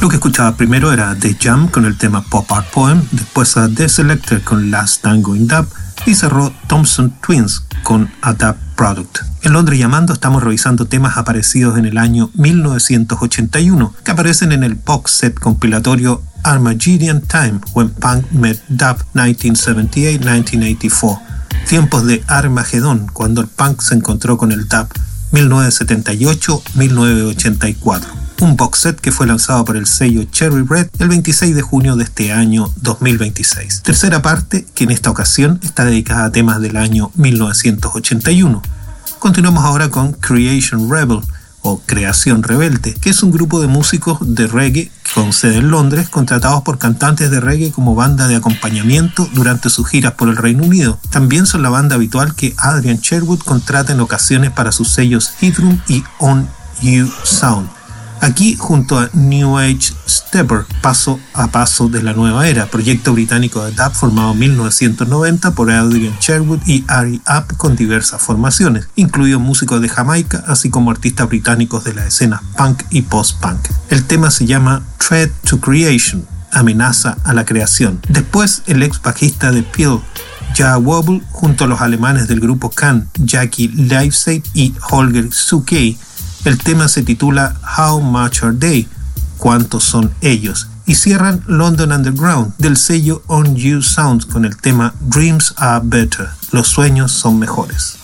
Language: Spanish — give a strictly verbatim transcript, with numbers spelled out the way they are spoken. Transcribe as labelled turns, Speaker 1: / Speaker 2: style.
Speaker 1: Lo que escuchaba primero era The Jam con el tema Pop Art Poem, después a The Selecter con Last Tango in Dub y cerró Thompson Twins con A Dub Product. En Londres Llamando estamos revisando temas aparecidos en el año mil novecientos ochenta y uno que aparecen en el box set compilatorio Armageddon Time When Punk Met Dub nineteen seventy-eight to nineteen eighty-four. Tiempos de Armagedón, cuando el punk se encontró con el dub, mil novecientos setenta y ocho a mil novecientos ochenta y cuatro. Un box set que fue lanzado por el sello Cherry Red el veintiséis de junio de este año dos mil veintiséis. Tercera parte que en esta ocasión está dedicada a temas del año mil novecientos ochenta y uno. Continuamos ahora con Creation Rebel o Creación Rebelde, que es un grupo de músicos de reggae con sede en Londres, contratados por cantantes de reggae como banda de acompañamiento durante sus giras por el Reino Unido. También son la banda habitual que Adrian Sherwood contrata en ocasiones para sus sellos Headroom y On You Sound. Aquí, junto a New Age Stepper, paso a paso de la nueva era, proyecto británico de dub formado en mil novecientos noventa por Adrian Sherwood y Ari Up con diversas formaciones, incluidos músicos de Jamaica, así como artistas británicos de la escena punk y post-punk. El tema se llama Threat to Creation, amenaza a la creación. Después, el ex bajista de Peel, Ja Wobble, junto a los alemanes del grupo Can, Jackie Leifsey y Holger Sukey. El tema se titula How Much Are They? ¿Cuántos son ellos? Y cierran London Underground del sello On You Sound con el tema Dreams Are Better. Los sueños son mejores.